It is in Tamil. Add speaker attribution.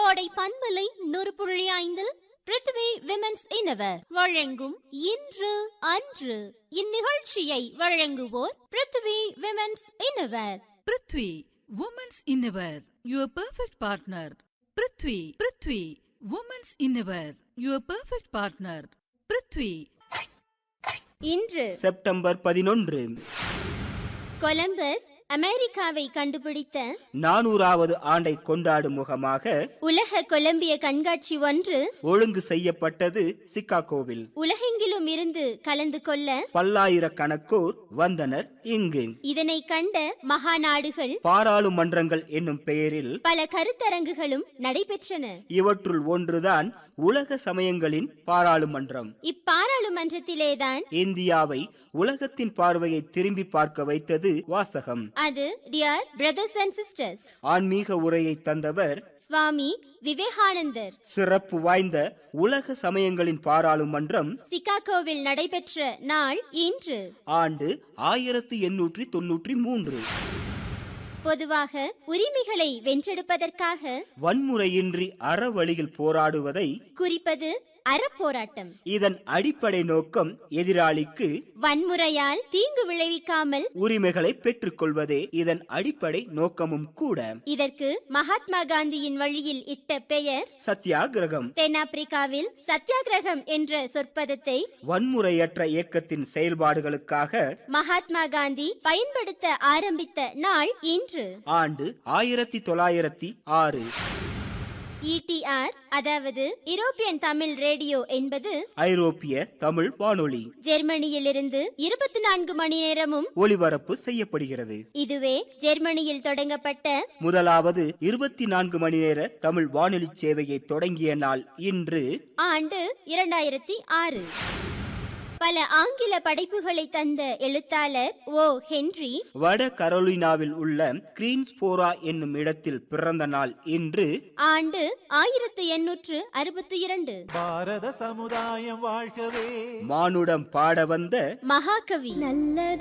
Speaker 1: கோடை பண்பலை 100.5 பிருத்வி விமென்ஸ் இன்னவர் வழங்கும் இன்று அன்று. இந்நிகழ்ச்சியை வழங்குவோர் Prithvi women's இன்னவர்.
Speaker 2: Prithvi women's இன்னவர், your perfect partner. Prithvi women's இன்னவர், your perfect partner. Prithvi.
Speaker 1: இன்று
Speaker 3: செப்டம்பர் 11
Speaker 1: கொலம்பஸ் அமெரிக்காவை கண்டுபிடித்த
Speaker 3: 400வது ஆண்டை கொண்டாடும் முகமாக
Speaker 1: உலக கொலம்பிய கண்காட்சி ஒன்று
Speaker 3: ஒழுங்கு செய்யப்பட்டது சிகாகோவில்.
Speaker 1: உலகெங்கிலும் இருந்து கலந்து கொள்ள
Speaker 3: பல்லாயிரக்கணக்கோர் வந்தனர் இங்கு.
Speaker 1: இதனை கண்ட மகாநாடுகள்,
Speaker 3: பாராளுமன்றங்கள் என்னும் பெயரில்
Speaker 1: பல கருத்தரங்குகளும் நடைபெற்றன.
Speaker 3: இவற்றுள் ஒன்றுதான் உலக சமயங்களின் பாராளுமன்றம்.
Speaker 1: இப்பாராளுமன்றத்திலேதான்
Speaker 3: இந்தியாவை உலகத்தின் பார்வையை திரும்பி பார்க்க வைத்தது வாசகம்.
Speaker 1: அது டியர் பிரதர்ஸ் அண்ட் சிஸ்டர்ஸ்.
Speaker 3: ஆன்மீக உரையை தந்தவர்
Speaker 1: சுவாமி விவேகானந்தர்.
Speaker 3: சிறப்பு வாய்ந்த உலக சமயங்களின் பாராளுமன்றம்
Speaker 1: சிகாகோவில் நடைபெற்ற நாள் இன்று.
Speaker 3: ஆண்டு 1893.
Speaker 1: பொதுவாக உரிமைகளை வென்றெடுப்பதற்காக
Speaker 3: வன்முறையின்றி அறவழியில் போராடுவதை
Speaker 1: குறிப்பது அறப்போராட்டம்.
Speaker 3: இதன் அடிப்படை நோக்கம் எதிராளிக்கு
Speaker 1: வன்முறையால் தீங்கு விளைவிக்காமல்
Speaker 3: உரிமைகளை பெற்றுக் கொள்வதே இதன் அடிப்படை நோக்கமும் கூட.
Speaker 1: இதற்கு மகாத்மா காந்தியின் வழியில் இட்ட பெயர்
Speaker 3: சத்தியாகிரகம்.
Speaker 1: தென்னாப்பிரிக்காவில் சத்தியாகிரகம் என்ற சொற்பதத்தை
Speaker 3: வன்முறையற்ற இயக்கத்தின் செயல்பாடுகளுக்காக
Speaker 1: மகாத்மா காந்தி பயன்படுத்த ஆரம்பித்த நாள் இன்று.
Speaker 3: ஆண்டு 1906.
Speaker 1: ETR, அதாவது யூரோப்பியன் தமிழ் ரேடியோ என்பது
Speaker 3: ஐரோப்பிய தமிழ் வானொலி.
Speaker 1: ஜெர்மனியிலிருந்து 24 மணி நேரமும்
Speaker 3: ஒளிபரப்பு செய்யப்படுகிறது.
Speaker 1: இதுவே ஜெர்மனியில் தொடங்கப்பட்ட
Speaker 3: முதலாவது 24 மணி நேர தமிழ் வானொலி சேவையை தொடங்கிய நாள் இன்று.
Speaker 1: ஆண்டு 2006. பல ஆங்கில படைப்புகளை தந்த எழுத்தாளர் ஓ ஹென்றி
Speaker 3: வட கரோலினாவில் உள்ள கிரீன்ஸ்போரா என்னும் இடத்தில் பிறந்த நாள் இன்று.
Speaker 1: ஆண்டு 1862.
Speaker 4: பாரத சமுதாயம் வாழ்கவே
Speaker 3: மானுடம் பாட வந்த
Speaker 1: மகாகவி. நல்ல